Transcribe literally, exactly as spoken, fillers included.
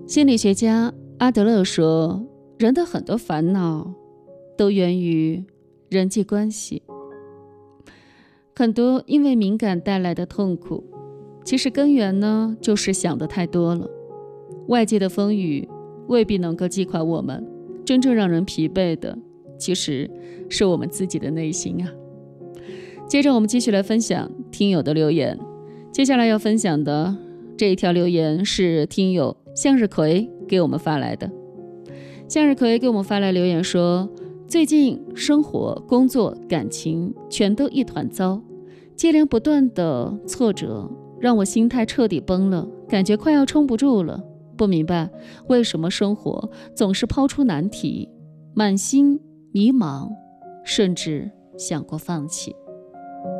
心理学家阿德勒说，人的很多烦恼都源于人际关系，很多因为敏感带来的痛苦，其实根源呢，就是想得太多了。外界的风雨未必能够击垮我们，真正让人疲惫的，其实是我们自己的内心啊。接着我们继续来分享听友的留言。接下来要分享的这一条留言是听友向日葵给我们发来的。向日葵给我们发来留言说，最近生活、工作、感情全都一团糟，接连不断的挫折让我心态彻底崩了，感觉快要撑不住了。不明白为什么生活总是抛出难题，满心迷茫，甚至想过放弃。